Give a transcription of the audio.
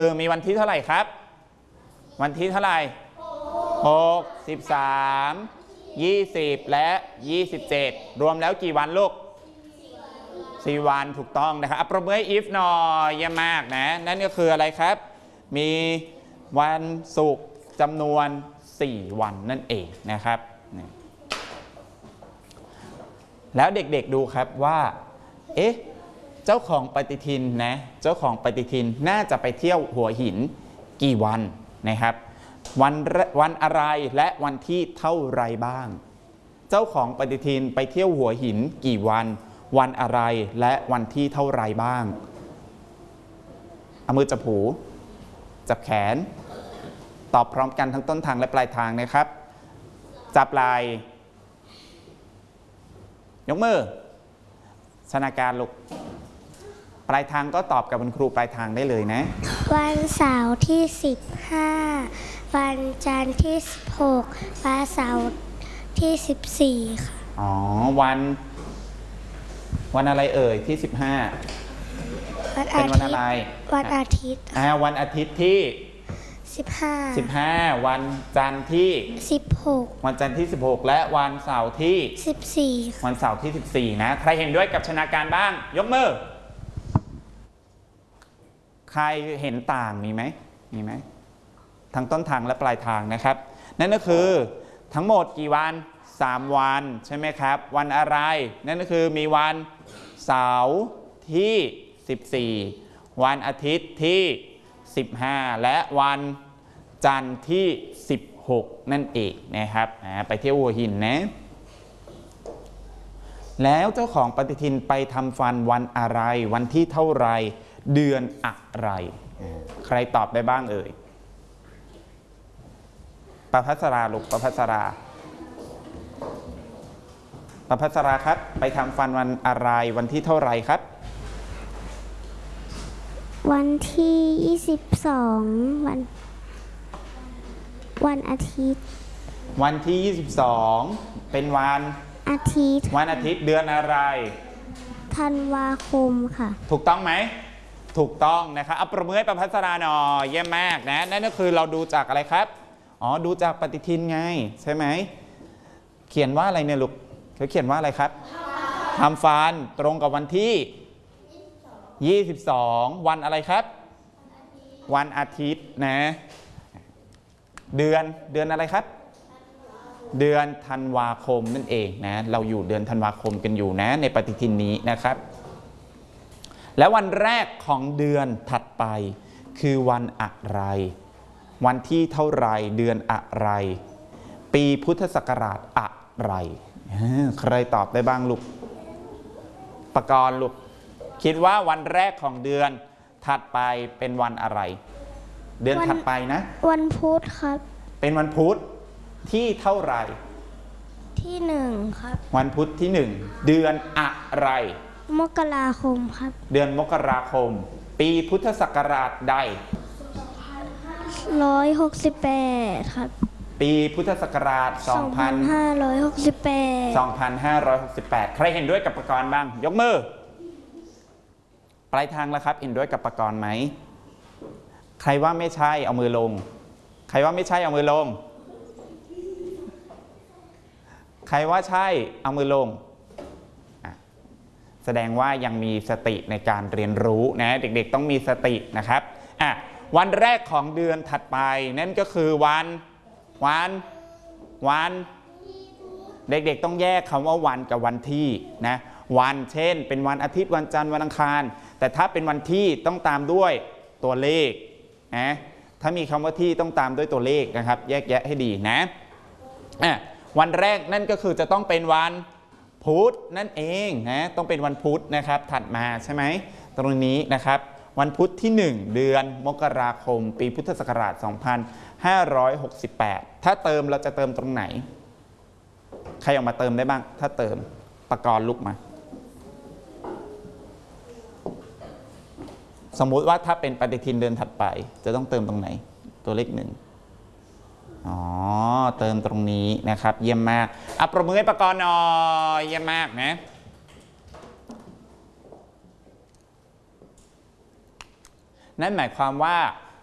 มีวันที่เท่าไหร่ครับวันที่เท่าไหร่6 13 20และ27รวมแล้วกี่วันลูก4 วันถูกต้องนะครับประเมิน if หน่อยเยี่ยมมากนะนั่นก็คืออะไรครับมีวันศุกร์จำนวน4 วันนั่นเองนะครับแล้วเด็กๆดูครับว่าเจ้าของปฏิทินนะเจ้าของปฏิทินน่าจะไปเที่ยวหัวหินกี่วันนะครับวันอะไรและวันที่เท่าไรบ้างเจ้าของปฏิทินไปเที่ยวหัวหินกี่วันวันอะไรและวันที่เท่าไรบ้างเอามือจับหูจับแขนตอบพร้อมกันทั้งต้นทางและปลายทางนะครับจับไหล่ยกมือสถานการณ์ลูกปลายทางก็ตอบกับคุณครูปลายทางได้เลยนะวันเสาร์ที่15วันจันทร์ที่16วันเสาร์ที่14ค่ะอ๋อวันอะไรเอ่ยที่15เป็นวันอะไรวันอาทิตย์วันอาทิตย์ที่15วันจันทร์ที่ 16 วันจันทร์ที่16และวันเสาร์ที่14วันเสาร์ที่14นะใครเห็นด้วยกับชนาการบ้างยกมือใครเห็นต่างมีไหมทั้งต้นทางและปลายทางนะครับนั่นก็คือทั้งหมดกี่วัน3 วันใช่ไหมครับวันอะไรนั่นก็คือมีวันเสาร์ที่14วันอาทิตย์ที่15และวันจันทร์ที่16นั่นเองนะครับไปเที่ยวหัวหินนะแล้วเจ้าของปฏิทินไปทำฟันวันอะไรวันที่เท่าไรเดือนอะไรใครตอบได้บ้างเอ่ยประภัสราลูกประภัสราครับไปทำฟันวันอะไรวันที่เท่าไรครับวันที่22วันอาทิตย์วันที่22เป็นวันอาทิตย์เดือนอะไรธันวาคมค่ะถูกต้องไหมถูกต้องนะครับเอาประเมินประภัสราหน่อยเยี่ยมมากนะนั่นก็คือเราดูจากอะไรครับดูจากปฏิทินไงใช่ไหมเขียนว่าอะไรเนี่ยลูกเขาเขียนว่าอะไรครับทำฟันตรงกับวันที่22วันอะไรครับวันอาทิตย์นะเดือนอะไรครับเดือนธันวาคมนั่นเองนะเราอยู่เดือนธันวาคมกันอยู่นะในปฏิทินนี้นะครับและวันแรกของเดือนถัดไปคือวันอะไรวันที่เท่าไรเดือนอะไรปีพุทธศักราชอะไรใครตอบได้บ้างลูกปกรณ์ลูกคิดว่าวันแรกของเดือนถัดไปเป็นวันอะไรเดือนถัดไปนะวันพุธครับเป็นวันพุธที่เท่าไรที่1ครับวันพุธที่1เดือนอะไรมกราคมครับเดือนมกราคมปีพุทธศักราชใด 168ครับปีพุทธศักราช2568ใครเห็นด้วยกับประกรณ์บ้างยกมือปลายทางแล้วครับเห็นด้วยกับประกรณ์ไหมใครว่าไม่ใช่เอามือลงใครว่าไม่ใช่เอามือลงใครว่าใช่เอามือลงแสดงว่ายังมีสติในการเรียนรู้นะเด็กๆต้องมีสตินะครับวันแรกของเดือนถัดไปนั่นก็คือวันเด็กๆต้องแยกคำว่าวันกับวันที่นะวันเช่นเป็นวันอาทิตย์วันจันทร์วันอังคารแต่ถ้าเป็นวันที่ต้องตามด้วยตัวเลขนะถ้ามีคำว่าที่ต้องตามด้วยตัวเลขนะครับแยกแยะให้ดีนะวันแรกนั่นก็คือจะต้องเป็นวันพุธนั่นเองนะต้องเป็นวันพุธนะครับถัดมาใช่ไหมตรงนี้นะครับวันพุธที่1เดือนมกราคมปีพุทธศักราช2568ถ้าเติมเราจะเติมตรงไหนใครออกมาเติมได้บ้างถ้าเติมปกรณ์ลุกมาสมมุติว่าถ้าเป็นปฏิทินเดือนถัดไปจะต้องเติมตรงไหนตัวเลข1เติมตรงนี้นะครับเยี่ยมมากปรบมือให้ปกรณ์หน่อยเยี่ยมมากนะ นั่นหมายความว่า